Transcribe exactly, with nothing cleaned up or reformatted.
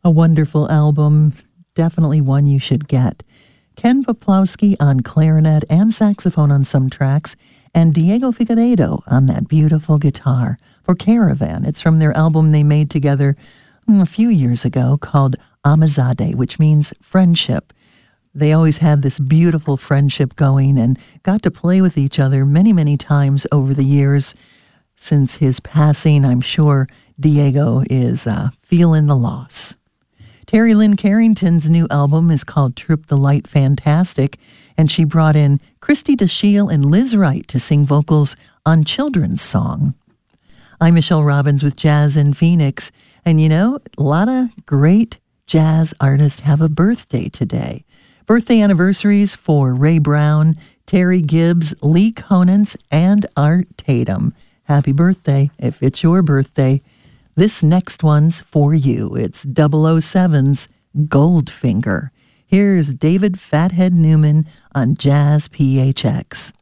A wonderful album, definitely one you should get. Ken Poplawski on clarinet and saxophone on some tracks, and Diego Figueiredo on that beautiful guitar for Caravan. It's from their album they made together mm, a few years ago called Amizade, which means friendship. They always had this beautiful friendship going and got to play with each other many, many times over the years. Since his passing, I'm sure Diego is uh, feeling the loss. Terry Lynn Carrington's new album is called Trip the Light Fantastic, and she brought in Christy DeShiel and Liz Wright to sing vocals on Children's Song. I'm Michelle Robbins with Jazz in Phoenix, and you know, a lot of great jazz artists have a birthday today. Birthday anniversaries for Ray Brown, Terry Gibbs, Lee Konitz, and Art Tatum. Happy birthday if it's your birthday. This next one's for you. It's double oh seven's Goldfinger. Here's David Fathead Newman on Jazz P H X.